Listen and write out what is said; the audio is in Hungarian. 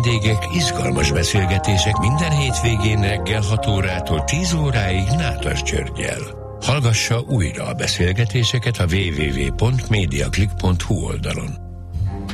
vendégek, izgalmas beszélgetések minden hétvégén reggel 6 órától 10 óráig Nádas Györggyel. Hallgassa újra a beszélgetéseket a www.mediaclick.hu oldalon.